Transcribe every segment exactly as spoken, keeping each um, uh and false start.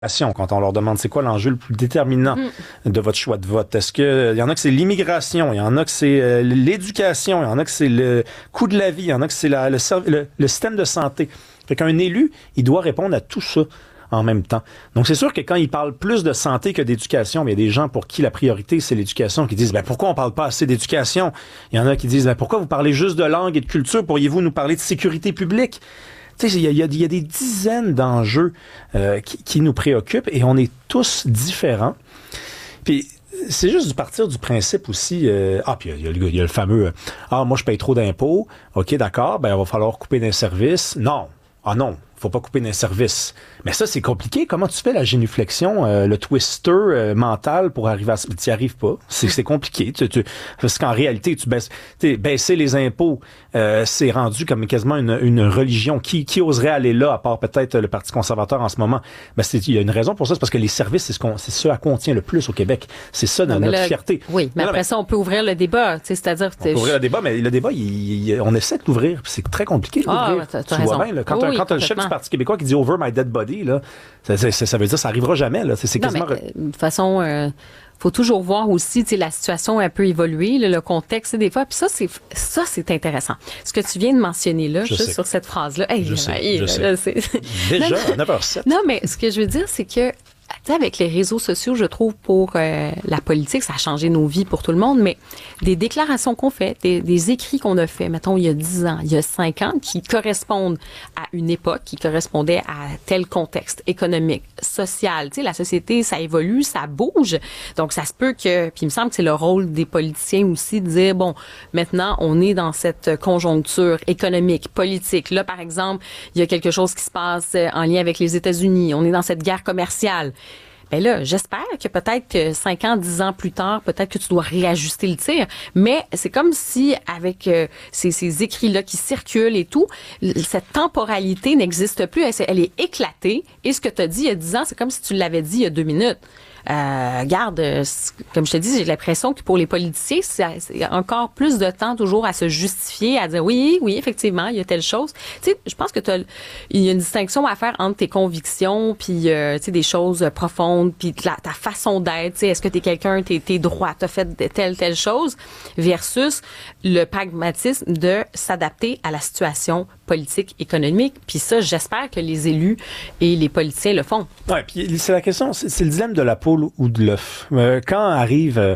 Quand on leur demande c'est quoi l'enjeu le plus déterminant mm. de votre choix de vote. Est-ce que il y en a que c'est l'immigration, il y en a que c'est euh, l'éducation, il y en a que c'est le coût de la vie, il y en a que c'est la, le, le, le système de santé. Fait qu'un élu, il doit répondre à tout ça en même temps. Donc c'est sûr que quand il parle plus de santé que d'éducation, il y a des gens pour qui la priorité c'est l'éducation qui disent ben pourquoi on parle pas assez d'éducation? Il y en a qui disent ben pourquoi vous parlez juste de langue et de culture? Pourriez-vous nous parler de sécurité publique? Tu sais, il y a, il y a, il y a des dizaines d'enjeux euh, qui, qui nous préoccupent et on est tous différents. Puis, c'est juste de partir du principe aussi... Euh, ah, puis il y, a, il y a le fameux... Euh, ah, moi, je paye trop d'impôts. OK, d'accord, ben il va falloir couper d'un service. Non. Ah non, faut pas couper d'un service. Mais ça, c'est compliqué. Comment tu fais la génuflexion, euh, le twister euh, mental pour arriver à... Tu n'y arrives pas. C'est, c'est compliqué. Tu, tu, parce qu'en réalité, tu baisses... Baisser les impôts, euh, c'est rendu comme quasiment une, une religion. Qui, qui oserait aller là, à part peut-être le Parti conservateur en ce moment? Ben, c'est, il y a une raison pour ça. C'est parce que les services, c'est ce, qu'on, c'est ce à quoi on tient le plus au Québec. C'est ça non, notre le, fierté. Oui, mais non, après mais, ça, on peut ouvrir le débat. C'est-à-dire... On peut ouvrir le débat, mais le débat, il, il, on essaie de l'ouvrir. C'est très compliqué de l'ouvrir. Ah, t'as, t'as tu raison. Vois bien, là, quand oui, tu as le chef du Parti québécois qui dit « over my dead body », là, ça, ça, ça veut dire que ça n'arrivera jamais. Là. C'est, c'est quasiment... Non, mais, de toute façon, euh, faut toujours voir aussi la situation un peu évoluer, là, le contexte des fois. Puis ça, c'est ça, c'est intéressant. Ce que tu viens de mentionner là, je juste sais. sur cette phrase-là. Hey, je sais, hey, je là, sais. Là, c'est... Déjà, non, à neuf heures sept. Non, mais ce que je veux dire, c'est que tu sais, avec les réseaux sociaux, je trouve, pour euh, la politique, ça a changé nos vies pour tout le monde, mais des déclarations qu'on fait, des, des écrits qu'on a fait, mettons, il y a dix ans, il y a cinq ans, qui correspondent à une époque, qui correspondaient à tel contexte économique, social. Tu sais, la société, ça évolue, ça bouge. Donc, ça se peut que... Puis, il me semble que c'est le rôle des politiciens aussi de dire, bon, maintenant, on est dans cette conjoncture économique, politique. Là, par exemple, il y a quelque chose qui se passe en lien avec les États-Unis. On est dans cette guerre commerciale. Ben là, j'espère que peut-être que cinq ans, dix ans plus tard, peut-être que tu dois réajuster le tir. Mais c'est comme si, avec euh, ces, ces écrits-là qui circulent et tout, cette temporalité n'existe plus. Elle, elle est éclatée. Et ce que tu as dit il y a dix ans, c'est comme si tu l'avais dit il y a deux minutes. Euh, regarde, comme je te dis, j'ai l'impression que pour les politiciens, c'est, c'est encore plus de temps toujours à se justifier, à dire oui, oui, effectivement, il y a telle chose. Tu sais, je pense que t'as, il y a une distinction à faire entre tes convictions, puis euh, tu sais, des choses profondes, puis ta, ta façon d'être. Tu sais, est-ce que t'es quelqu'un, t'es, t'es droit, t'as fait telle telle chose, versus le pragmatisme de s'adapter à la situation politique, économique. Puis ça, j'espère que les élus et les politiciens le font. Ouais, puis c'est la question, c'est, c'est le dilemme de la poule ou de l'œuf. Euh, quand arrive, euh,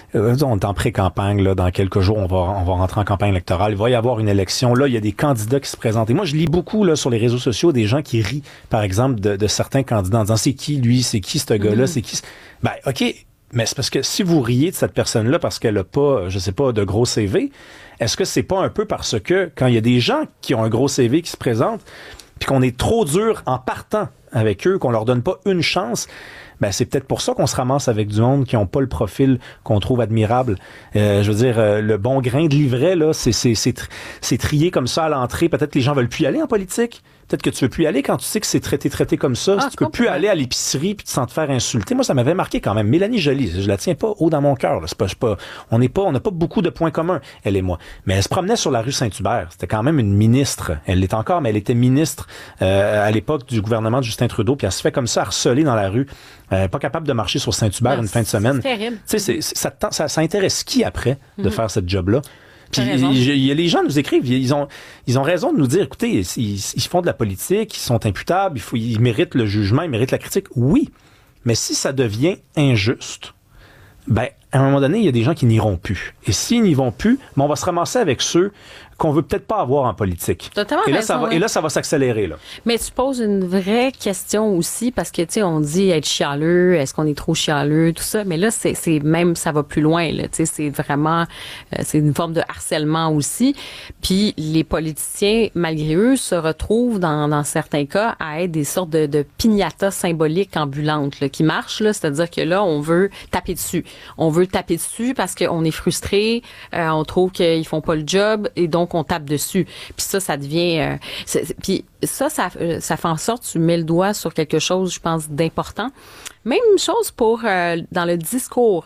on est en pré-campagne, là, dans quelques jours, on va, on va rentrer en campagne électorale, il va y avoir une élection. Là, il y a des candidats qui se présentent. Et moi, je lis beaucoup là sur les réseaux sociaux des gens qui rient, par exemple, de, de certains candidats en disant c'est qui lui, c'est qui ce gars-là, mm-hmm. c'est qui. Ben, ok. Mais c'est parce que si vous riez de cette personne-là parce qu'elle a pas, je sais pas, de gros C V, est-ce que c'est pas un peu parce que quand il y a des gens qui ont un gros C V qui se présentent, puis qu'on est trop dur en partant avec eux, qu'on leur donne pas une chance, ben c'est peut-être pour ça qu'on se ramasse avec du monde qui n'ont pas le profil qu'on trouve admirable. Euh, je veux dire, euh, le bon grain de livret, là, c'est, c'est, c'est, tri- c'est trié comme ça à l'entrée. Peut-être que les gens veulent plus y aller en politique. Peut-être que tu veux plus y aller quand tu sais que c'est traité traité comme ça. Ah, si tu peux plus aller à l'épicerie puis te sentir faire insulter. Moi, ça m'avait marqué quand même. Mélanie Joly, je la tiens pas haut dans mon cœur. Là. C'est pas, c'est pas, on n'est pas, on n'a pas beaucoup de points communs, elle et moi. Mais elle se promenait sur la rue Saint-Hubert. C'était quand même une ministre. Elle l'est encore, mais elle était ministre euh, à l'époque du gouvernement de Justin Trudeau. Puis elle se fait comme ça harceler dans la rue. Euh, pas capable de marcher sur Saint-Hubert non, une fin de semaine. C'est terrible. Tu sais, c'est, c'est, ça, ça, ça intéresse qui après de mm-hmm. faire cette job-là? Puis il y a les gens nous écrivent, ils ont ils ont raison de nous dire, écoutez, ils, ils font de la politique, ils sont imputables, il faut, ils méritent le jugement, ils méritent la critique. Oui, mais si ça devient injuste, ben à un moment donné, il y a des gens qui n'iront plus. Et s'ils n'y vont plus, ben, on va se ramasser avec ceux qu'on veut peut-être pas avoir en politique. Totalement et là, raison, ça va, oui. et là, ça va s'accélérer, là. Mais tu poses une vraie question aussi, parce que, tu sais, on dit être chialeux, est-ce qu'on est trop chialeux, tout ça. Mais là, c'est, c'est même, ça va plus loin, là. Tu sais, c'est vraiment, euh, c'est une forme de harcèlement aussi. Puis les politiciens, malgré eux, se retrouvent dans, dans certains cas à être des sortes de, de piñatas symboliques ambulantes, là, qui marchent, là. C'est-à-dire que là, on veut taper dessus. On veut taper dessus parce qu'on est frustré, euh, on trouve qu'ils font pas le job, et donc on tape dessus. Puis ça, ça devient... Euh, c'est, c'est, puis ça, ça, ça fait en sorte que tu mets le doigt sur quelque chose, je pense, d'important. Même chose pour euh, dans le discours.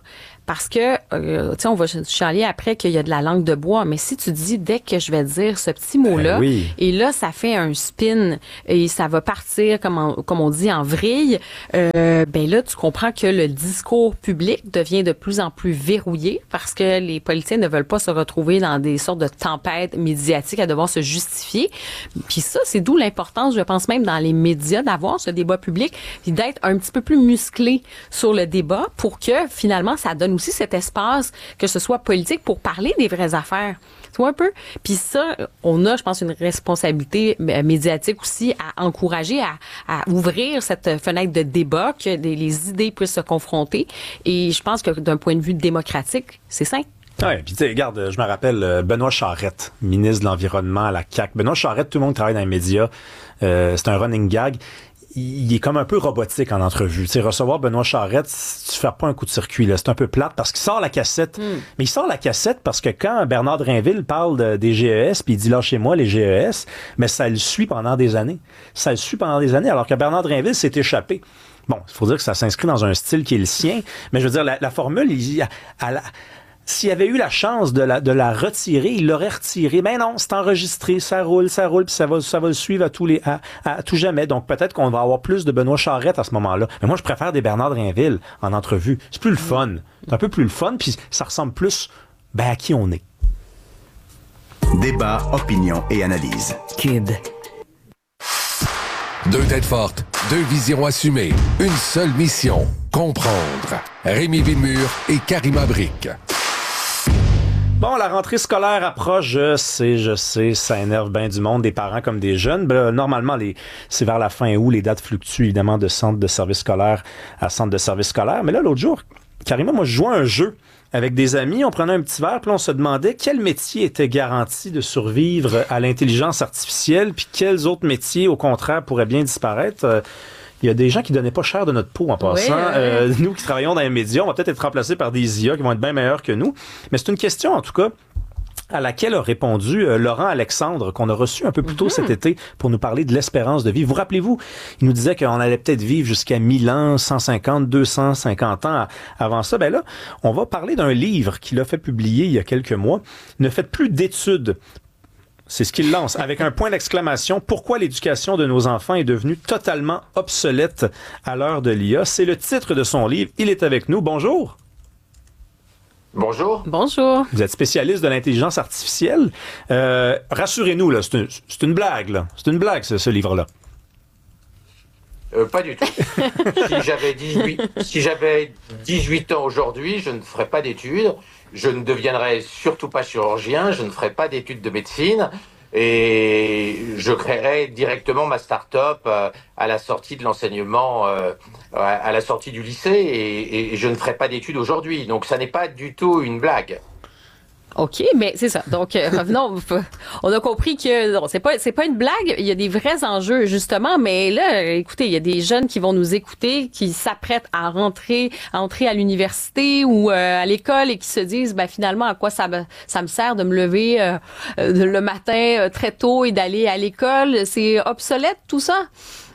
Parce que, euh, tu sais, on va chialer après qu'il y a de la langue de bois, mais si tu dis dès que je vais dire ce petit mot-là, ben oui. et là, ça fait un spin et ça va partir, comme, en, comme on dit, en vrille, euh, ben là, tu comprends que le discours public devient de plus en plus verrouillé parce que les politiciens ne veulent pas se retrouver dans des sortes de tempêtes médiatiques à devoir se justifier. Puis ça, c'est d'où l'importance, je pense même, dans les médias, d'avoir ce débat public puis d'être un petit peu plus musclé sur le débat pour que, finalement, ça donne aussi cet espace, que ce soit politique, pour parler des vraies affaires. Tu vois un peu? Puis ça, on a, je pense, une responsabilité médiatique aussi à encourager, à, à ouvrir cette fenêtre de débat, que les, les idées puissent se confronter. Et je pense que d'un point de vue démocratique, c'est simple. Oui, puis tu sais, regarde, je me rappelle Benoît Charette, ministre de l'Environnement à la C A Q. Benoît Charette, tout le monde travaille dans les médias. Euh, c'est un running gag. Il est comme un peu robotique en entrevue. Tu sais, recevoir Benoît Charette, tu fais pas un coup de circuit, là. C'est un peu plate parce qu'il sort la cassette. Mm. Mais il sort la cassette parce que quand Bernard Drinville parle de, des G E S puis il dit lâchez-moi les G E S, mais ça le suit pendant des années. Ça le suit pendant des années alors que Bernard Drinville s'est échappé. Bon, il faut dire que ça s'inscrit dans un style qui est le sien, mais je veux dire, la, la formule, il, à, à la, s'il avait eu la chance de la, de la retirer, il l'aurait retirée. Mais non, c'est enregistré, ça roule, ça roule, puis ça va, ça va le suivre à tous les, à, à tout jamais. Donc peut-être qu'on va avoir plus de Benoît Charette à ce moment-là. Mais moi, je préfère des Bernard Drinville en entrevue. C'est plus le fun. C'est un peu plus le fun, puis ça ressemble plus, ben, à qui on est. Débat, opinion et analyse. Kid. Deux têtes fortes, deux visions assumées, une seule mission, comprendre. Rémi Villemure et Karima Brick. Bon, la rentrée scolaire approche, je sais, je sais, ça énerve bien du monde, des parents comme des jeunes. Ben, normalement, les, c'est vers la fin août, les dates fluctuent évidemment de centre de service scolaire à centre de service scolaire. Mais là, l'autre jour, Karima, moi, je jouais à un jeu avec des amis, on prenait un petit verre, puis on se demandait quel métier était garanti de survivre à l'intelligence artificielle, puis quels autres métiers, au contraire, pourraient bien disparaître. Euh, Il y a des gens qui donnaient pas cher de notre peau en passant. Oui, oui. Euh, nous qui travaillons dans les médias, on va peut-être être remplacés par des I A qui vont être bien meilleurs que nous. Mais c'est une question, en tout cas, à laquelle a répondu euh, Laurent Alexandre, qu'on a reçu un peu plus tôt mm-hmm. cet été pour nous parler de l'espérance de vie. Vous rappelez-vous, il nous disait qu'on allait peut-être vivre jusqu'à mille ans, cent cinquante, deux cent cinquante ans avant ça. Ben là, on va parler d'un livre qu'il a fait publier il y a quelques mois. Ne faites plus d'études. C'est ce qu'il lance, avec un point d'exclamation. Pourquoi l'éducation de nos enfants est devenue totalement obsolète à l'heure de l'I A? C'est le titre de son livre. Il est avec nous. Bonjour. Bonjour. Bonjour. Vous êtes spécialiste de l'intelligence artificielle. Euh, rassurez-nous, là, c'est, une, c'est une blague, là. C'est une blague, ce, ce livre-là. Euh, pas du tout. si j'avais dix-huit, si j'avais dix-huit ans aujourd'hui, je ne ferais pas d'études. Je ne deviendrais surtout pas chirurgien. Je ne ferais pas d'études de médecine. Et je créerais directement ma start-up euh, à la sortie de l'enseignement, euh, à la sortie du lycée. Et, et je ne ferais pas d'études aujourd'hui. Donc ça n'est pas du tout une blague. OK, mais c'est ça. Donc, euh, revenons. On a compris que non, c'est pas c'est pas une blague. Il y a des vrais enjeux, justement. Mais là, écoutez, il y a des jeunes qui vont nous écouter, qui s'apprêtent à rentrer, à entrer à l'université ou euh, à l'école et qui se disent, ben finalement, à quoi ça me, ça me sert de me lever euh, le matin euh, très tôt et d'aller à l'école? C'est obsolète, tout ça?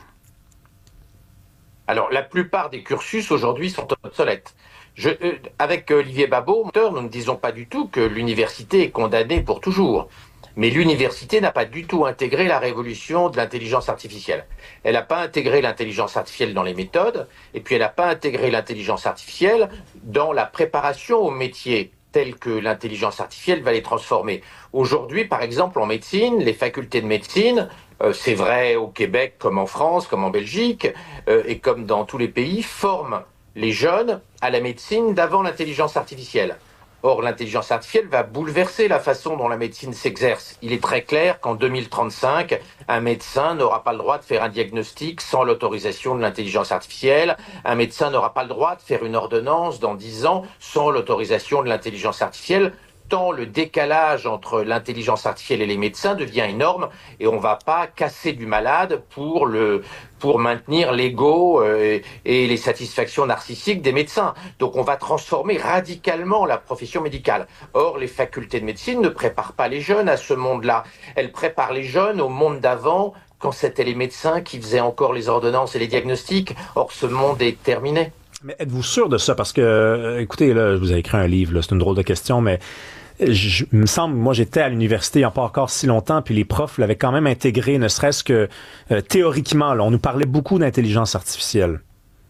Alors, la plupart des cursus aujourd'hui sont obsolètes. Je, euh, avec Olivier Babot, nous ne disons pas du tout que l'université est condamnée pour toujours. Mais l'université n'a pas du tout intégré la révolution de l'intelligence artificielle. Elle n'a pas intégré l'intelligence artificielle dans les méthodes, et puis elle n'a pas intégré l'intelligence artificielle dans la préparation aux métiers tels que l'intelligence artificielle va les transformer. Aujourd'hui, par exemple, en médecine, les facultés de médecine, euh, c'est vrai au Québec comme en France, comme en Belgique, euh, et comme dans tous les pays, forment les jeunes à la médecine d'avant l'intelligence artificielle. Or, l'intelligence artificielle va bouleverser la façon dont la médecine s'exerce. Il est très clair qu'en deux mille trente-cinq, un médecin n'aura pas le droit de faire un diagnostic sans l'autorisation de l'intelligence artificielle. Un médecin n'aura pas le droit de faire une ordonnance dans dix ans sans l'autorisation de l'intelligence artificielle. Tant le décalage entre l'intelligence artificielle et les médecins devient énorme et on ne va pas casser du malade pour, le, pour maintenir l'ego euh, et les satisfactions narcissiques des médecins. Donc on va transformer radicalement la profession médicale. Or, les facultés de médecine ne préparent pas les jeunes à ce monde-là. Elles préparent les jeunes au monde d'avant, quand c'était les médecins qui faisaient encore les ordonnances et les diagnostics. Or, ce monde est terminé. Mais êtes-vous sûr de ça? Parce que, euh, écoutez, là, je vous ai écrit un livre, là, c'est une drôle de question, mais je, il me semble, moi, j'étais à l'université il n'y a pas encore si longtemps, puis les profs l'avaient quand même intégré, ne serait-ce que euh, théoriquement. Là, on nous parlait beaucoup d'intelligence artificielle.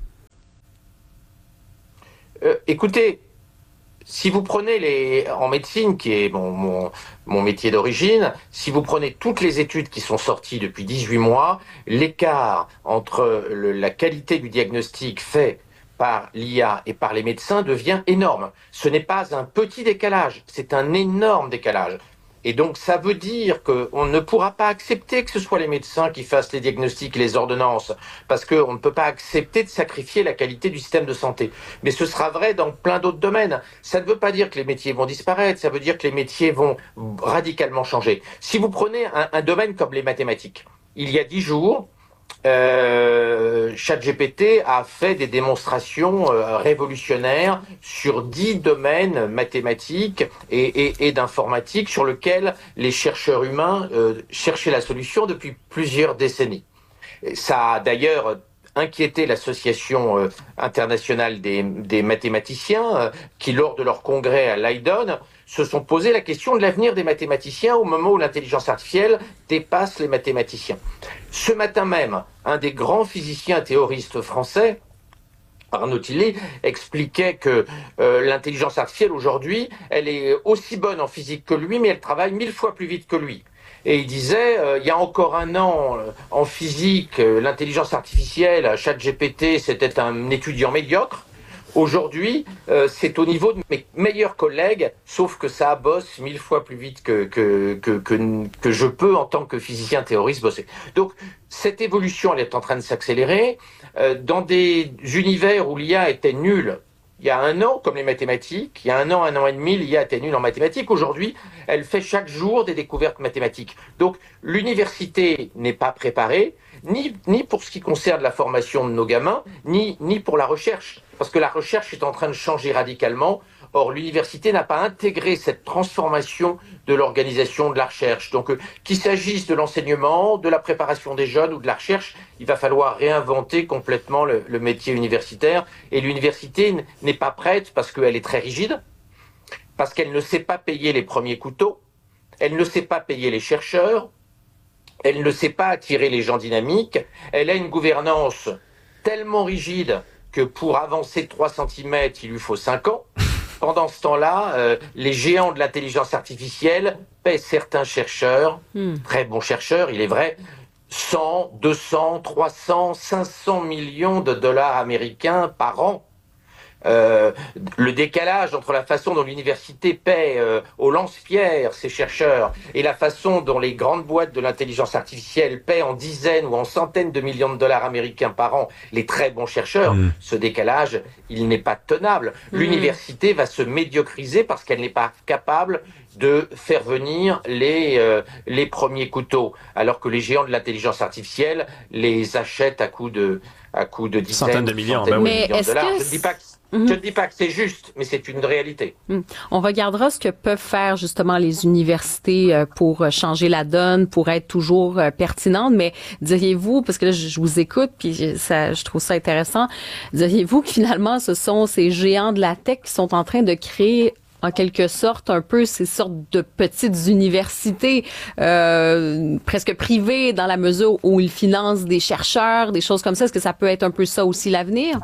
Euh, écoutez, si vous prenez les en médecine, qui est mon, mon, mon métier d'origine, si vous prenez toutes les études qui sont sorties depuis dix-huit mois, l'écart entre le, la qualité du diagnostic fait par l'I A et par les médecins devient énorme. Ce n'est pas un petit décalage, c'est un énorme décalage. Et donc ça veut dire qu'on ne pourra pas accepter que ce soit les médecins qui fassent les diagnostics et les ordonnances, parce qu'on ne peut pas accepter de sacrifier la qualité du système de santé. Mais ce sera vrai dans plein d'autres domaines. Ça ne veut pas dire que les métiers vont disparaître, ça veut dire que les métiers vont radicalement changer. Si vous prenez un, un domaine comme les mathématiques, il y a dix jours, Euh, ChatGPT a fait des démonstrations euh, révolutionnaires sur dix domaines mathématiques et, et, et d'informatique sur lesquels les chercheurs humains euh, cherchaient la solution depuis plusieurs décennies. Et ça a d'ailleurs inquiété l'Association euh, internationale des, des mathématiciens euh, qui, lors de leur congrès à Leiden, se sont posé la question de l'avenir des mathématiciens au moment où l'intelligence artificielle dépasse les mathématiciens. Ce matin même, un des grands physiciens théoristes français, Arnaud Tilly, expliquait que euh, l'intelligence artificielle aujourd'hui, elle est aussi bonne en physique que lui, mais elle travaille mille fois plus vite que lui. Et il disait, euh, il y a encore un an, euh, en physique, euh, l'intelligence artificielle, ChatGPT, c'était un étudiant médiocre. Aujourd'hui, euh, c'est au niveau de mes meilleurs collègues, sauf que ça bosse mille fois plus vite que, que, que, que, que je peux, en tant que physicien théoriste, bosser. Donc, cette évolution, elle est en train de s'accélérer. Euh, dans des univers où l'I A était nulle, il y a un an, comme les mathématiques, il y a un an, un an et demi, l'I A était nulle en mathématiques. Aujourd'hui, elle fait chaque jour des découvertes mathématiques. Donc, l'université n'est pas préparée, ni, ni pour ce qui concerne la formation de nos gamins, ni, ni pour la recherche. Parce que la recherche est en train de changer radicalement. Or, l'université n'a pas intégré cette transformation de l'organisation de la recherche. Donc, euh, qu'il s'agisse de l'enseignement, de la préparation des jeunes ou de la recherche, il va falloir réinventer complètement le, le métier universitaire. Et l'université n'est pas prête parce qu'elle est très rigide, parce qu'elle ne sait pas payer les premiers couteaux, elle ne sait pas payer les chercheurs, elle ne sait pas attirer les gens dynamiques, elle a une gouvernance tellement rigide que pour avancer de trois centimètres, il lui faut cinq ans. Pendant ce temps-là, euh, les géants de l'intelligence artificielle paient certains chercheurs, mm. très bons chercheurs, il est vrai, cent, deux cents, trois cents, cinq cents millions de dollars américains par an. Euh, le décalage entre la façon dont l'université paie euh, au lance-pierre ses chercheurs et la façon dont les grandes boîtes de l'intelligence artificielle paient en dizaines ou en centaines de millions de dollars américains par an les très bons chercheurs, mmh. ce décalage, il n'est pas tenable. Mmh. L'université va se médiocriser parce qu'elle n'est pas capable de faire venir les, euh, les premiers couteaux, alors que les géants de l'intelligence artificielle les achètent à coups de, à coups de dizaines, centaines de millions, centaines ben oui. de millions de dollars. Que... Je ne dis pas que Mm-hmm. Je ne dis pas que c'est juste, mais c'est une réalité. Mm. On regardera ce que peuvent faire justement les universités pour changer la donne, pour être toujours pertinentes. Mais diriez-vous, parce que là je vous écoute, puis ça, je trouve ça intéressant, diriez-vous que finalement ce sont ces géants de la tech qui sont en train de créer en quelque sorte un peu ces sortes de petites universités euh, presque privées dans la mesure où ils financent des chercheurs, des choses comme ça? Est-ce que ça peut être un peu ça aussi l'avenir?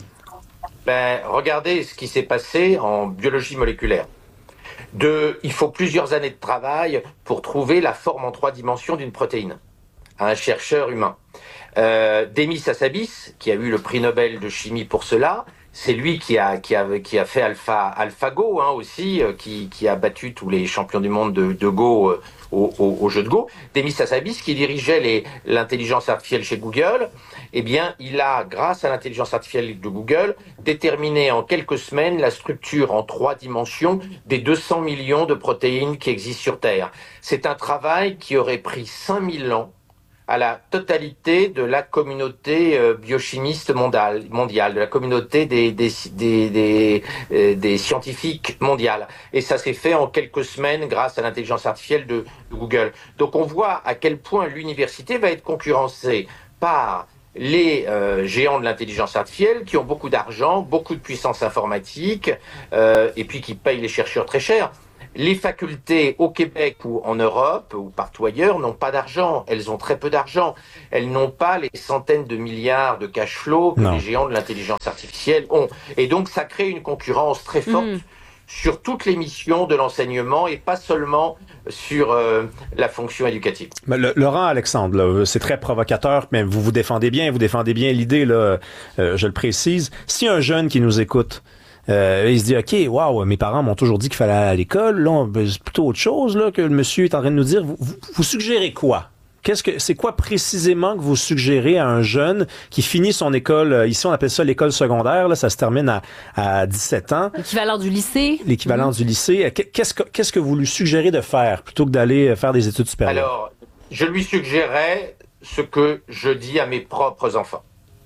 Ben, regardez ce qui s'est passé en biologie moléculaire. De, il faut plusieurs années de travail pour trouver la forme en trois dimensions d'une protéine à un chercheur humain. Euh, Demis Hassabis, qui a eu le prix Nobel de chimie pour cela, c'est lui qui a, qui a, qui a fait Alpha, AlphaGo hein, aussi, euh, qui, qui a battu tous les champions du monde de, de Go euh, au, au, au jeu de Go. Demis Hassabis, qui dirigeait les, l'intelligence artificielle chez Google, eh bien, il a, grâce à l'intelligence artificielle de Google, déterminé en quelques semaines la structure en trois dimensions des deux cents millions de protéines qui existent sur Terre. C'est un travail qui aurait pris cinq mille ans à la totalité de la communauté euh, biochimiste mondiale, mondiale, de la communauté des, des, des, des, euh, des scientifiques mondiales. Et ça s'est fait en quelques semaines grâce à l'intelligence artificielle de, de Google. Donc on voit à quel point l'université va être concurrencée par les euh, géants de l'intelligence artificielle qui ont beaucoup d'argent, beaucoup de puissance informatique, euh, et puis qui payent les chercheurs très cher. Les facultés au Québec ou en Europe ou partout ailleurs n'ont pas d'argent. Elles ont très peu d'argent. Elles n'ont pas les centaines de milliards de cash flow que non. les géants de l'intelligence artificielle ont. Et donc, ça crée une concurrence très forte mmh. sur toutes les missions de l'enseignement et pas seulement sur euh, la fonction éducative. Ben, le, Laurent Alexandre, là, c'est très provocateur, mais vous vous défendez bien, vous défendez bien l'idée, là, euh, je le précise. Si un jeune qui nous écoute, Euh, il se dit, OK, waouh, mes parents m'ont toujours dit qu'il fallait aller à l'école. Là, c'est plutôt autre chose là, que le monsieur est en train de nous dire. Vous, vous, vous suggérez quoi? Qu'est-ce que c'est quoi précisément que vous suggérez à un jeune qui finit son école, ici on appelle ça l'école secondaire, là, ça se termine à, à dix-sept ans. L'équivalent du lycée. L'équivalent mmh. du lycée. Qu'est-ce que, qu'est-ce que vous lui suggérez de faire plutôt que d'aller faire des études supérieures? Alors, je lui suggérerais ce que je dis à mes propres enfants.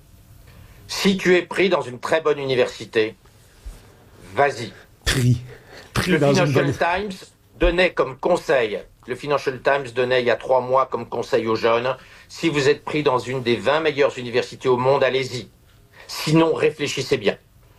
Si tu es pris dans une très bonne université, vas-y. Pris. Pris le dans Financial une bonne... Times donnait comme conseil, le Financial Times donnait il y a trois mois comme conseil aux jeunes, si vous êtes pris dans une des vingt meilleures universités au monde, allez-y. Sinon, réfléchissez bien.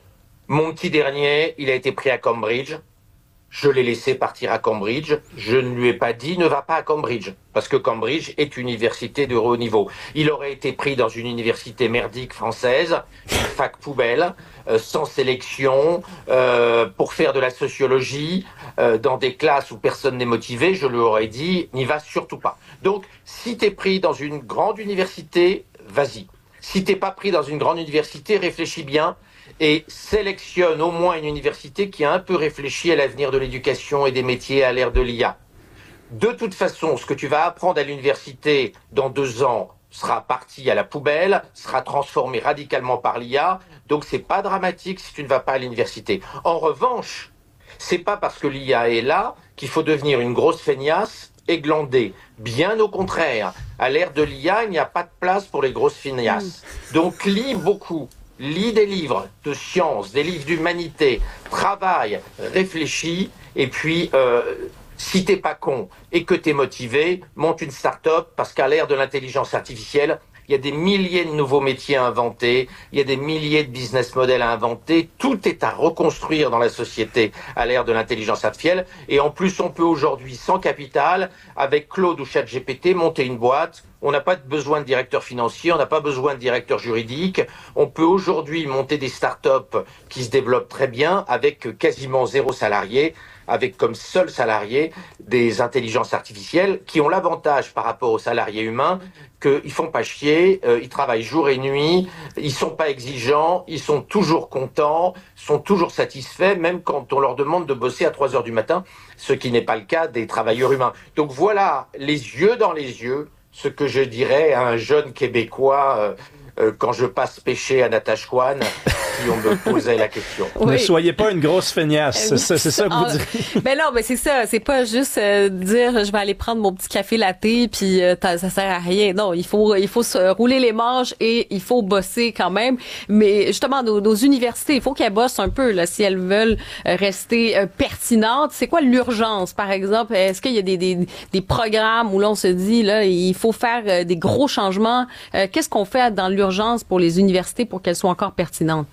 Mon petit dernier, il a été pris à Cambridge. Je l'ai laissé partir à Cambridge. Je ne lui ai pas dit ne va pas à Cambridge, parce que Cambridge est une université de haut niveau. Il aurait été pris dans une université merdique française, une fac poubelle, euh, sans sélection, euh, pour faire de la sociologie, euh, dans des classes où personne n'est motivé. Je lui aurais dit n'y va surtout pas. Donc, si t'es pris dans une grande université, vas-y. Si t'es pas pris dans une grande université, réfléchis bien. Et sélectionne au moins une université qui a un peu réfléchi à l'avenir de l'éducation et des métiers à l'ère de l'I A. De toute façon, ce que tu vas apprendre à l'université dans deux ans sera parti à la poubelle, sera transformé radicalement par l'I A, donc c'est pas dramatique si tu ne vas pas à l'université. En revanche, c'est pas parce que l'I A est là qu'il faut devenir une grosse feignasse et glander. Bien au contraire, à l'ère de l'I A, il n'y a pas de place pour les grosses feignasses. Donc lis beaucoup. Lis des livres de sciences, des livres d'humanité, travaille, réfléchis, et puis euh, si t'es pas con et que t'es motivé, monte une start-up, parce qu'à l'ère de l'intelligence artificielle, il y a des milliers de nouveaux métiers à inventer, il y a des milliers de business models à inventer, tout est à reconstruire dans la société à l'ère de l'intelligence artificielle, et en plus on peut aujourd'hui, sans capital, avec Claude ou ChatGPT, monter une boîte. On n'a pas besoin de directeur financier, on n'a pas besoin de directeur juridique. On peut aujourd'hui monter des startups qui se développent très bien avec quasiment zéro salarié, avec comme seul salarié des intelligences artificielles qui ont l'avantage par rapport aux salariés humains qu'ils font pas chier, euh, ils travaillent jour et nuit, ils sont pas exigeants, ils sont toujours contents, sont toujours satisfaits, même quand on leur demande de bosser à trois heures du matin, ce qui n'est pas le cas des travailleurs humains. Donc voilà, les yeux dans les yeux, ce que je dirais à un jeune Québécois euh, euh, quand je passe pêcher à Natashquan, si on me posait la question. Oui. Ne soyez pas une grosse feignasse, euh, c'est, c'est ça que vous dites. Ben non, ben c'est ça, c'est pas juste euh, dire je vais aller prendre mon petit café latte puis euh, ça sert à rien. Non, il faut il faut se rouler les manches et il faut bosser quand même. Mais justement, nos, nos universités, il faut qu'elles bossent un peu là si elles veulent rester euh, pertinentes. C'est quoi l'urgence, par exemple? Est-ce qu'il y a des, des, des programmes où l'on se dit là il faut faire euh, des gros changements? Euh, qu'est-ce qu'on fait dans l'urgence pour les universités pour qu'elles soient encore pertinentes?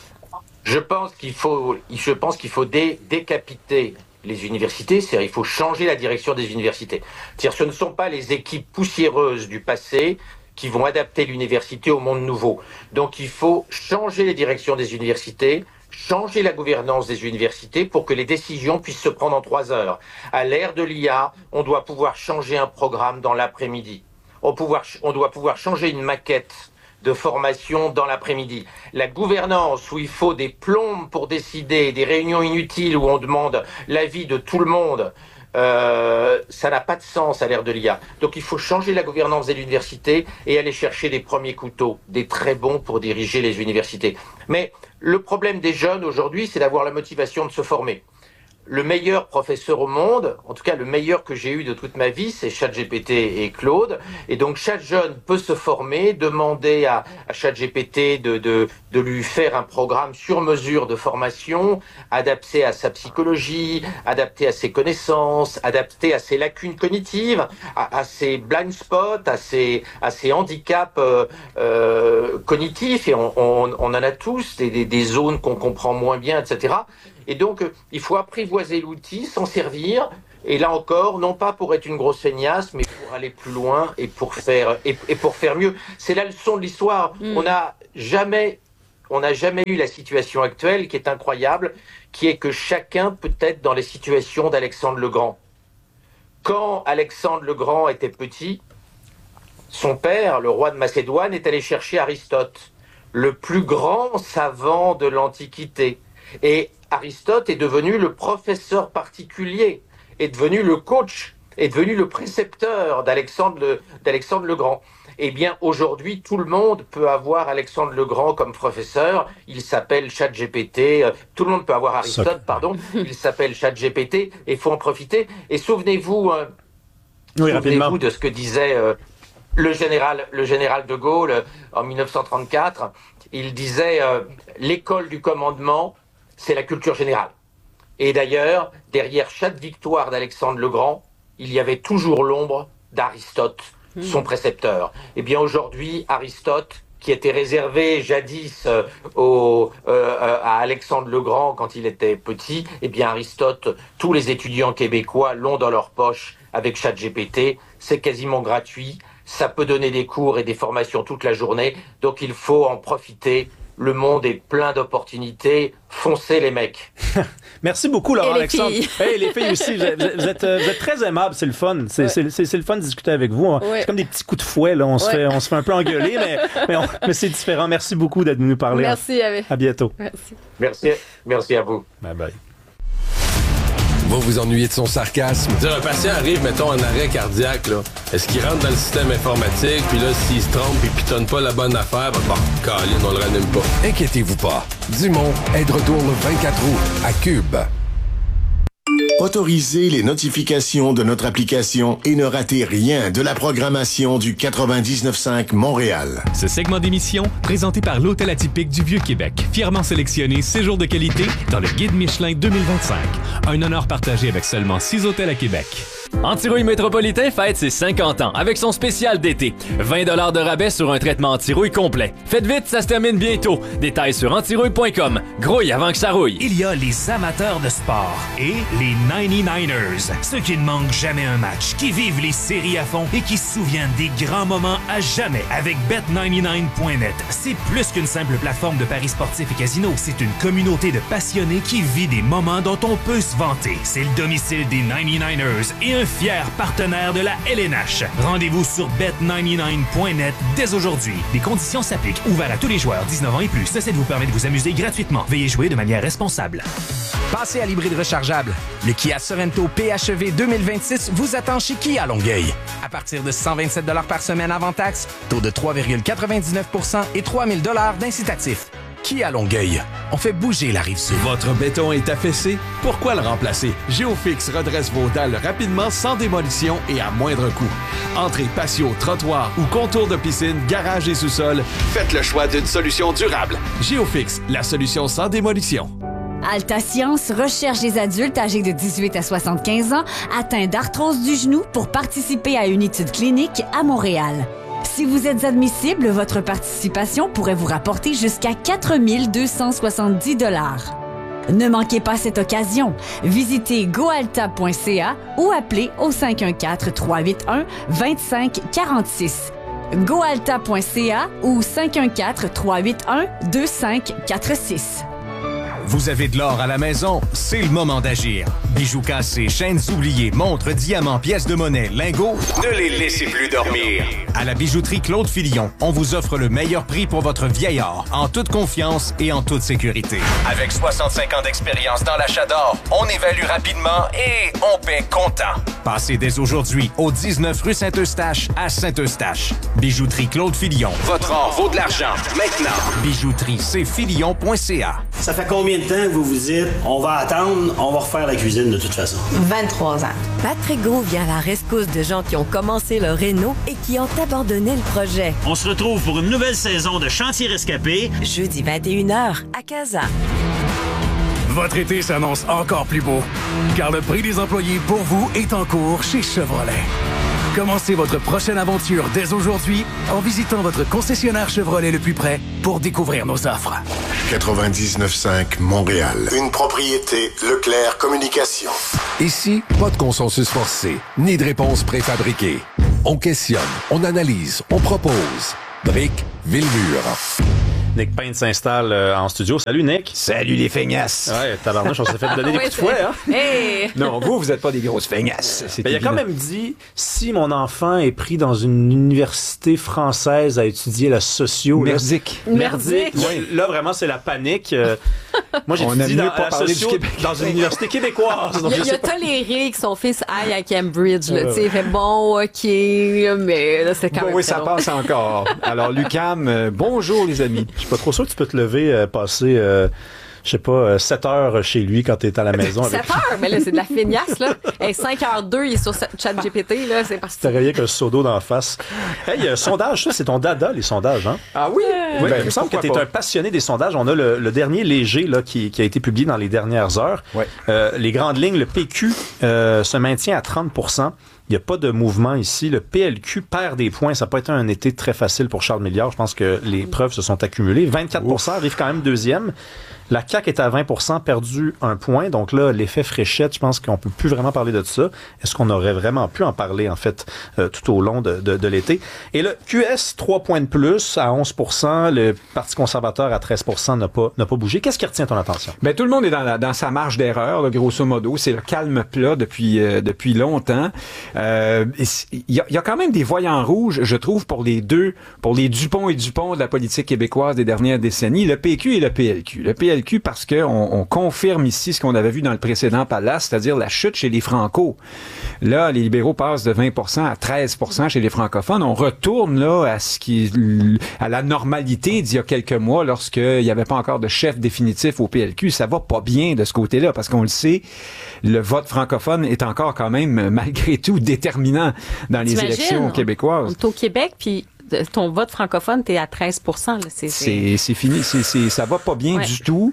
Je pense qu'il faut, je pense qu'il faut dé, décapiter les universités, c'est-à-dire il faut changer la direction des universités. C'est-à-dire ce ne sont pas les équipes poussiéreuses du passé qui vont adapter l'université au monde nouveau. Donc il faut changer les directions des universités, changer la gouvernance des universités pour que les décisions puissent se prendre en trois heures. À l'ère de l'I A, on doit pouvoir changer un programme dans l'après-midi. On, pouvoir, on doit pouvoir changer une maquette de formation dans l'après-midi. La gouvernance où il faut des plombes pour décider, des réunions inutiles où on demande l'avis de tout le monde, euh, ça n'a pas de sens à l'ère de l'I A. Donc il faut changer la gouvernance des universités et aller chercher des premiers couteaux, des très bons pour diriger les universités. Mais le problème des jeunes aujourd'hui, c'est d'avoir la motivation de se former. le meilleur professeur au monde, en tout cas le meilleur que j'ai eu de toute ma vie, c'est ChatGPT et Claude. Et donc chaque jeune peut se former, demander à, à ChatGPT de, de, de lui faire un programme sur mesure de formation, adapté à sa psychologie, adapté à ses connaissances, adapté à ses lacunes cognitives, à, à ses blind spots, à ses, à ses handicaps euh, euh, cognitifs. Et on, on, on en a tous, des, des, des zones qu'on comprend moins bien, et cetera. Et donc, euh, il faut apprivoiser l'outil, s'en servir, et là encore, non pas pour être une grosse feignasse, mais pour aller plus loin et pour faire, et, et pour faire mieux. C'est la leçon de l'histoire. Mm. On n'a jamais, on n'a jamais eu la situation actuelle qui est incroyable, qui est que chacun peut être dans les situations d'Alexandre le Grand. Quand Alexandre le Grand était petit, son père, le roi de Macédoine, est allé chercher Aristote, le plus grand savant de l'Antiquité. Et Aristote est devenu le professeur particulier, est devenu le coach, est devenu le précepteur d'Alexandre le, d'Alexandre le Grand. Eh bien, aujourd'hui, tout le monde peut avoir Alexandre le Grand comme professeur. Il s'appelle ChatGPT. Tout le monde peut avoir Aristote, pardon. Il s'appelle ChatGPT et il faut en profiter. Et souvenez-vous, euh, oui, souvenez-vous de ce que disait euh, le général, le général de Gaulle euh, en dix-neuf cent trente-quatre. Il disait euh, l'école du commandement, c'est la culture générale. Et d'ailleurs, derrière chaque victoire d'Alexandre le Grand, il y avait toujours l'ombre d'Aristote, mmh. son précepteur. Eh bien aujourd'hui, Aristote, qui était réservé jadis euh, au, euh, à Alexandre le Grand quand il était petit, eh bien Aristote, tous les étudiants québécois l'ont dans leur poche avec ChatGPT. C'est quasiment gratuit, ça peut donner des cours et des formations toute la journée, donc il faut en profiter. Le monde est plein d'opportunités. Foncez, les mecs. Merci beaucoup, Laurent Et les Alexandre. filles. Hey, les filles aussi. Vous êtes, vous êtes, vous êtes très aimables. C'est le fun. C'est, ouais. c'est, c'est, c'est le fun de discuter avec vous. Ouais. C'est comme des petits coups de fouet. Là. On, se ouais. fait, on se fait un peu engueuler, mais, mais, on, mais c'est différent. Merci beaucoup d'être venu nous parler. Merci. Avec... À bientôt. Merci. Merci. Merci à vous. Bye bye. Va vous ennuyer de son sarcasme? Un patient arrive, mettons, en arrêt cardiaque, là. Est-ce qu'il rentre dans le système informatique, puis là, s'il se trompe et pitonne pas la bonne affaire, ben, bon, câline, on le ranime pas. Inquiétez-vous pas. Dumont est de retour le vingt-quatre août à Cube. Autorisez les notifications de notre application et ne ratez rien de la programmation du quatre-vingt-dix-neuf cinq Montréal. Ce segment d'émission, présenté par l'Hôtel Atypique du Vieux-Québec, fièrement sélectionné séjour de qualité dans le Guide Michelin deux mille vingt-cinq. Un honneur partagé avec seulement six hôtels à Québec. Antirouille Métropolitain fête ses cinquante ans avec son spécial d'été. vingt dollars de rabais sur un traitement anti-rouille complet. Faites vite, ça se termine bientôt. Détails sur antirouille point com. Grouille avant que ça rouille. Il y a les amateurs de sport et les ninety-niners. Ceux qui ne manquent jamais un match, qui vivent les séries à fond et qui se souviennent des grands moments à jamais avec bet ninety-nine point net. C'est plus qu'une simple plateforme de paris sportifs et casinos. C'est une communauté de passionnés qui vit des moments dont on peut se vanter. C'est le domicile des ninety-niners et un fier partenaire de la L N H. Rendez-vous sur bet ninety-nine point net dès aujourd'hui. Les conditions s'appliquent. Ouvert à tous les joueurs dix-neuf ans et plus. Ceci vous permet de vous amuser gratuitement. Veuillez jouer de manière responsable. Passez à l'hybride rechargeable. Le Kia Sorento P H E V deux mille vingt-six vous attend chez Kia Longueuil. À partir de cent vingt-sept dollars par semaine avant taxe, taux de trois virgule quatre-vingt-dix-neuf pour cent et trois mille dollars d'incitatif. Kia Longueuil. On fait bouger la Rive-Sud. Votre béton est affaissé? Pourquoi le remplacer? Géofix redresse vos dalles rapidement, sans démolition et à moindre coût. Entrée, patio, trottoir ou contour de piscine, garage et sous-sol, faites le choix d'une solution durable. Géofix, la solution sans démolition. Alta Science recherche les adultes âgés de dix-huit à soixante-quinze ans atteints d'arthrose du genou pour participer à une étude clinique à Montréal. Si vous êtes admissible, votre participation pourrait vous rapporter jusqu'à quatre mille deux cent soixante-dix dollars. Ne manquez pas cette occasion. Visitez goalta point c a ou appelez au cinq un quatre, trois huit un, deux cinq quatre six. goalta point c a ou cinq un quatre, trois huit un, deux cinq quatre six. Vous avez de l'or à la maison? C'est le moment d'agir. Bijoux cassés, chaînes oubliées, montres, diamants, pièces de monnaie, lingots, ne les laissez plus dormir. À la bijouterie Claude Filion, on vous offre le meilleur prix pour votre vieil or, en toute confiance et en toute sécurité. Avec soixante-cinq ans d'expérience dans l'achat d'or, on évalue rapidement et on paie comptant. Passez dès aujourd'hui au dix-neuf rue Saint-Eustache à Saint-Eustache. Bijouterie Claude Filion. Votre or vaut de l'argent, maintenant. Bijouterie, c'est filion point c a. Ça fait combien combien de temps vous vous dites, on va attendre, on va refaire la cuisine de toute façon? vingt-trois ans. Patrick Gros vient à la rescousse de gens qui ont commencé leur réno et qui ont abandonné le projet. On se retrouve pour une nouvelle saison de Chantier Rescapé. Jeudi vingt et une heures à Casa. Votre été s'annonce encore plus beau, car le prix des employés pour vous est en cours chez Chevrolet. Commencez votre prochaine aventure dès aujourd'hui en visitant votre concessionnaire Chevrolet le plus près pour découvrir nos offres. quatre-vingt-dix-neuf cinq Montréal. Une propriété Leclerc Communication. Ici, pas de consensus forcé, ni de réponse préfabriquée. On questionne, on analyse, on propose. Brick Villemur. Nick Payne s'installe euh, en studio. Salut, Nick. Salut, les feignasses. Ouais, tabarnouche, on s'est fait donner des Ouais, coups de fouet, hein? Hey! Non, vous, vous êtes pas des grosses feignasses. Ben, il a quand même dit, si mon enfant est pris dans une université française à étudier la socio... Merdique. Là, merdique. Merdique. Oui, là, vraiment, c'est la panique. Euh, moi, j'ai On étudié aime dans mieux pas la parler socio du Québec. dans une université québécoise. Donc Il, je il a sais pas. toléré que son fils aille à Cambridge. Là, Ouais, tu sais, il fait bon, OK, mais là, c'est quand Bon, même oui, très ça long. passe encore. Alors, Lucam, euh, bonjour, les amis. Je suis pas trop sûr que tu peux te lever, euh, passer, euh, je sais pas, euh, sept heures chez lui quand t'es à la maison. avec sept heures, mais là, c'est de la feignasse, là. Hey, cinq heures deux, il est sur ChatGPT, là, c'est parce que... T'as réveillé avec un seau d'eau d'en face. Hey, euh, sondage, ça, c'est ton dada, les sondages, hein? Ah oui? Oui, Ben, il me semble que tu es pourquoi un pas? passionné des sondages. On a le, le dernier léger là, qui, qui a été publié dans les dernières heures. Ouais. Euh, les grandes lignes, le P Q euh, se maintient à trente pour cent. Il n'y a pas de mouvement ici. Le P L Q perd des points. Ça n'a pas été un été très facile pour Charles Milliard. Je pense que les preuves se sont accumulées. vingt-quatre pour cent arrive quand même deuxième. La C A Q est à vingt pour cent, perdu un point. Donc là, l'effet fréchette, je pense qu'on peut plus vraiment parler de ça. Est-ce qu'on aurait vraiment pu en parler, en fait, euh, tout au long de, de, de l'été? Et le Q S, trois points de plus à onze pour cent. Le Parti conservateur à treize pour cent n'a pas, n'a pas bougé. Qu'est-ce qui retient ton attention? Ben, tout le monde est dans, la, dans sa marge d'erreur, là, grosso modo. C'est le calme plat depuis, euh, depuis longtemps. Euh, Il y, a, y a quand même des voyants rouges, je trouve, pour les deux, pour les Dupont et Dupont de la politique québécoise des dernières décennies, le P Q et le P L Q. Le P L Q parce qu'on on confirme ici ce qu'on avait vu dans le précédent palace, c'est-à-dire la chute chez les Franco. Là, les libéraux passent de vingt pour cent à treize pour cent chez les francophones. On retourne là à ce qui, à la normalité d'il y a quelques mois, lorsqu'il n'y avait pas encore de chef définitif au P L Q. Ça va pas bien de ce côté-là, parce qu'on le sait, le vote francophone est encore quand même, malgré tout, déterminant dans les T'imagines, élections québécoises. On est au Québec, puis ton vote francophone, t'es à treize pour cent. Là. C'est, c'est... c'est fini, c'est, c'est, ça va pas bien ouais. du tout.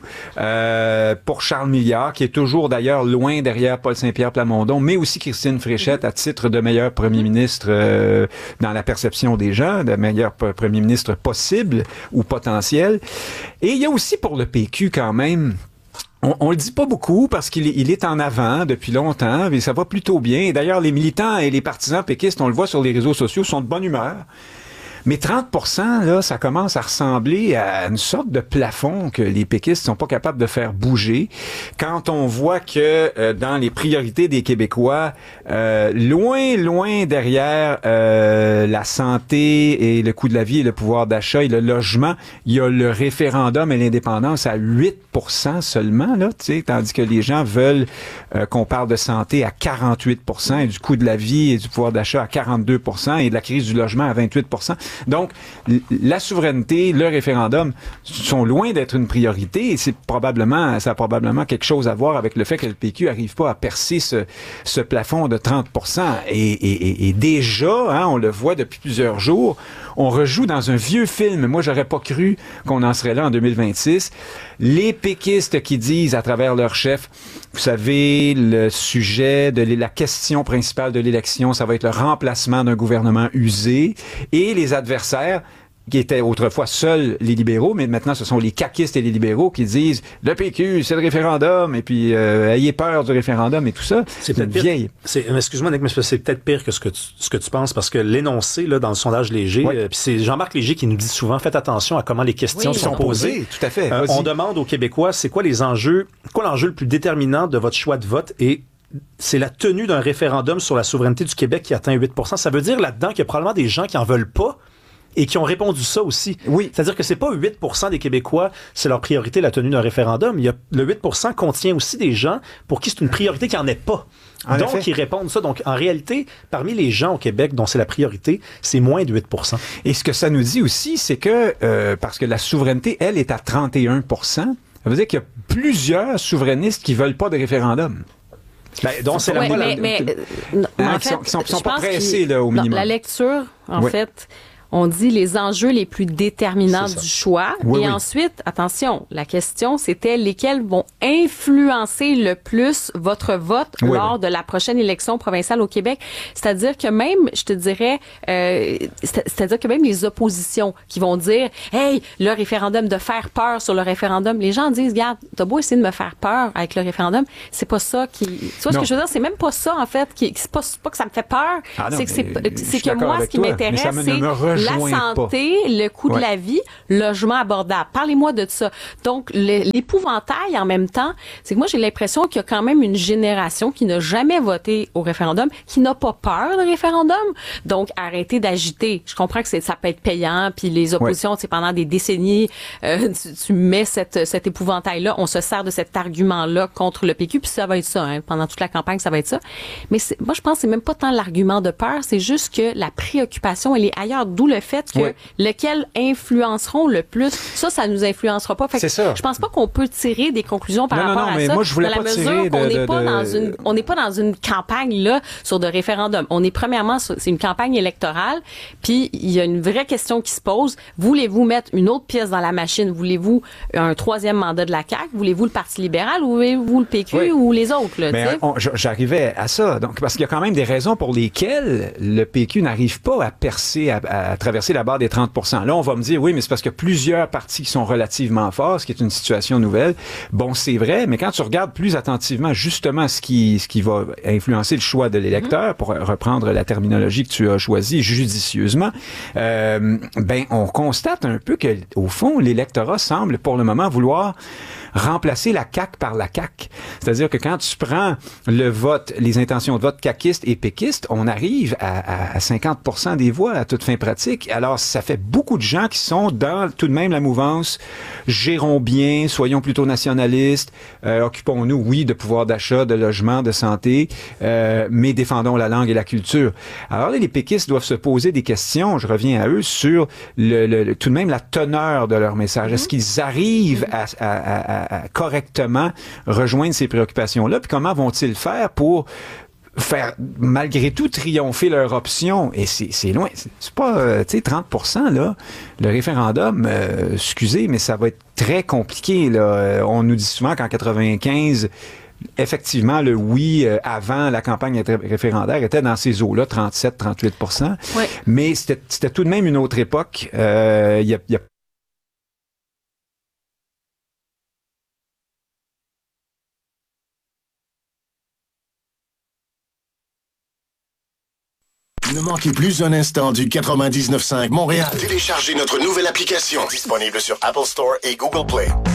Euh, pour Charles Milliard, qui est toujours d'ailleurs loin derrière Paul Saint-Pierre Plamondon, mais aussi Christine Fréchette, à titre de meilleur premier ministre euh, dans la perception des gens, de meilleur premier ministre possible ou potentiel. Et il y a aussi pour le P Q quand même... On, on le dit pas beaucoup parce qu'il est, il est en avant depuis longtemps, mais ça va plutôt bien. Et d'ailleurs, les militants et les partisans péquistes, on le voit sur les réseaux sociaux, sont de bonne humeur. Mais trente pour cent, là, ça commence à ressembler à une sorte de plafond que les péquistes sont pas capables de faire bouger. Quand on voit que euh, dans les priorités des Québécois, euh, loin, loin derrière euh, la santé et le coût de la vie et le pouvoir d'achat et le logement, il y a le référendum et l'indépendance à huit pour cent seulement, là, tu sais, tandis que les gens veulent euh, qu'on parle de santé à quarante-huit pour cent et du coût de la vie et du pouvoir d'achat à quarante-deux pour cent et de la crise du logement à vingt-huit pour cent. Donc, la souveraineté, le référendum sont loin d'être une priorité et c'est probablement, ça a probablement quelque chose à voir avec le fait que le P Q n'arrive pas à percer ce, ce plafond de trente pour cent. Et, et, et déjà, hein, on le voit depuis plusieurs jours, on rejoue dans un vieux film. Moi, j'aurais pas cru qu'on en serait là en deux mille vingt-six. Les péquistes qui disent à travers leur chef, vous savez, le sujet de la question principale de l'élection, ça va être le remplacement d'un gouvernement usé. Et les adversaires, qui étaient autrefois seuls les libéraux, mais maintenant ce sont les caquistes et les libéraux qui disent le P Q, c'est le référendum, et puis euh, ayez peur du référendum et tout ça. C'est peut-être une vieille. C'est, excuse-moi, Nick, mais c'est peut-être pire que ce que tu, ce que tu penses, parce que l'énoncé là dans le sondage léger, oui. euh, puis c'est Jean-Marc Léger qui nous dit souvent, faites attention à comment les questions oui, sont posées. posées. Tout à fait. Euh, on demande aux Québécois, c'est quoi les enjeux, quoi l'enjeu le plus déterminant de votre choix de vote, et c'est la tenue d'un référendum sur la souveraineté du Québec qui atteint huit pour cent. Ça veut dire là-dedans qu'il y a probablement des gens qui en veulent pas et qui ont répondu ça aussi. Oui. C'est-à-dire que c'est pas huit pour cent des Québécois, c'est leur priorité la tenue d'un référendum. Il y a, le huit pour cent contient aussi des gens pour qui c'est une priorité qu'il n'y en ait pas. En Donc, effet. ils répondent ça. Donc, en réalité, parmi les gens au Québec dont c'est la priorité, c'est moins de huit pour cent. Et ce que ça nous dit aussi, c'est que, euh, parce que la souveraineté, elle, est à trente et un pour cent, Ça veut dire qu'il y a plusieurs souverainistes qui veulent pas de référendum. Ben, donc, c'est la ouais, mais, mais, euh, hein, en qui fait, sont, qui sont, qui sont je pas pense pressés, là, au non, minimum. La lecture, en oui. fait, on dit les enjeux les plus déterminants du choix. Oui, et oui. ensuite, attention, la question, c'était lesquels vont influencer le plus votre vote oui, lors oui. de la prochaine élection provinciale au Québec. C'est-à-dire que même, je te dirais, euh, c'est-à-dire que même les oppositions qui vont dire, hey, le référendum, de faire peur sur le référendum, les gens disent, regarde, t'as beau essayer de me faire peur avec le référendum, c'est pas ça qui, tu vois non. ce que je veux dire, c'est même pas ça, en fait, qui, c'est pas, c'est pas que ça me fait peur, ah non, c'est que c'est, c'est que moi, ce qui toi, m'intéresse, c'est la santé, pas. le coût ouais. de la vie, logement abordable. Parlez-moi de ça. Donc, le, l'épouvantail, en même temps, c'est que moi, j'ai l'impression qu'il y a quand même une génération qui n'a jamais voté au référendum, qui n'a pas peur du référendum. Donc, arrêtez d'agiter. Je comprends que c'est, ça peut être payant, puis les oppositions, c'est ouais. pendant des décennies, euh, tu, tu mets cette, cet épouvantail-là, on se sert de cet argument-là contre le P Q, puis ça va être ça. Hein. Pendant toute la campagne, ça va être ça. Mais c'est, moi, je pense que c'est même pas tant l'argument de peur, c'est juste que la préoccupation, elle est ailleurs. D'où le fait que ouais. lequel influenceront le plus, ça, ça nous influencera pas. Fait c'est ça. Je pense pas qu'on peut tirer des conclusions par non, rapport non, non, à mais ça. Moi, je voulais dans pas la mesure tirer qu'on n'est de, pas de... dans une, on n'est pas dans une campagne là sur de référendum. On est premièrement, c'est une campagne électorale, puis il y a une vraie question qui se pose. Voulez-vous mettre une autre pièce dans la machine? Voulez-vous un troisième mandat de la C A Q? Voulez-vous le Parti libéral? Ou voulez-vous le P Q oui. ou les autres? Là, mais on, j'arrivais à ça. Donc, parce qu'il y a quand même des raisons pour lesquelles le P Q n'arrive pas à percer, à, à traverser la barre des trente pour cent. Là, on va me dire, oui, mais c'est parce qu'il y a plusieurs partis qui sont relativement forts, ce qui est une situation nouvelle. Bon, c'est vrai, mais quand tu regardes plus attentivement justement ce qui, ce qui va influencer le choix de l'électeur, mm-hmm. pour reprendre la terminologie que tu as choisie judicieusement, euh, ben, on constate un peu que, au fond, l'électorat semble, pour le moment, vouloir remplacer la C A Q par la C A Q. C'est-à-dire que quand tu prends le vote, les intentions de vote caquistes et péquistes, on arrive à, à, à cinquante pour cent des voix à toute fin pratique. Alors, ça fait beaucoup de gens qui sont dans tout de même la mouvance. Gérons bien, soyons plutôt nationalistes, euh, occupons-nous, oui, de pouvoir d'achat, de logement, de santé, euh, mais défendons la langue et la culture. Alors là, les péquistes doivent se poser des questions, je reviens à eux, sur le, le, le, tout de même la teneur de leur message. Mm-hmm. Est-ce qu'ils arrivent à, à, à À correctement rejoindre ces préoccupations-là, puis comment vont-ils faire pour faire, malgré tout, triompher leur option? Et c'est, c'est loin, c'est, c'est pas, euh, tu sais, trente pour cent, là, le référendum, euh, excusez, mais ça va être très compliqué, là. On nous dit souvent qu'en quatre-vingt-quinze, effectivement, le oui, euh, avant la campagne référendaire, était dans ces eaux-là, trente-sept à trente-huit pour cent. Ouais. Mais c'était, c'était tout de même une autre époque. Euh, il y a, il y a Ne manquez plus un instant du quatre-vingt-dix-neuf cinq Montréal. Téléchargez notre nouvelle application disponible sur Apple Store et Google Play.